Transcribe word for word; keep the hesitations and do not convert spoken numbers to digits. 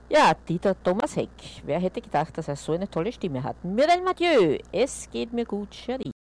Ja, Dieter Thomas Heck. Wer hätte gedacht, dass er so eine tolle Stimme hat? Muriel Mathieu. Es geht mir gut, Cherie.